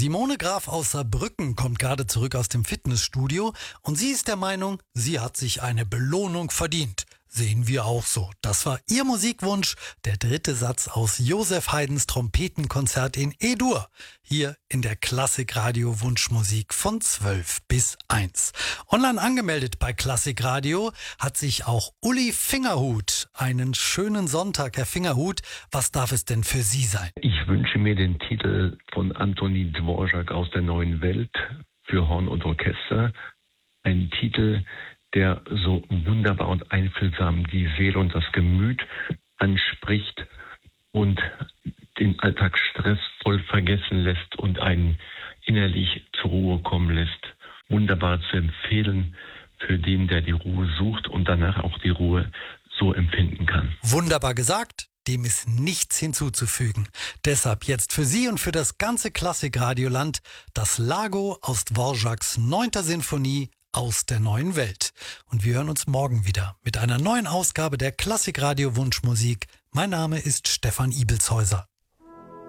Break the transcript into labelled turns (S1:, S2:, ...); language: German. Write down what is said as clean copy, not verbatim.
S1: Simone Graf aus Saarbrücken kommt gerade zurück aus dem Fitnessstudio und sie ist der Meinung, sie hat sich eine Belohnung verdient. Sehen wir auch so. Das war ihr Musikwunsch, der dritte Satz aus Josef Haydns Trompetenkonzert in E-Dur. Hier in der Klassikradio Wunschmusik von 12 bis 1. Online angemeldet bei Klassikradio hat sich auch Uli Fingerhut. Einen schönen Sonntag, Herr Fingerhut. Was darf es denn für Sie sein?
S2: Ich wünsche mir den Titel von Antoni Dvorak aus der Neuen Welt für Horn und Orchester. Ein Titel, der so wunderbar und einfühlsam die Seele und das Gemüt anspricht und den Alltagsstress voll vergessen lässt und einen innerlich zur Ruhe kommen lässt. Wunderbar zu empfehlen für den, der die Ruhe sucht und danach auch die Ruhe so empfinden kann.
S1: Wunderbar gesagt. Dem ist nichts hinzuzufügen. Deshalb jetzt für Sie und für das ganze Klassikradioland das Lago aus Dvoraks 9. Sinfonie aus der Neuen Welt. Und wir hören uns morgen wieder mit einer neuen Ausgabe der Klassikradio Wunschmusik. Mein Name ist Stefan Ibelshäuser.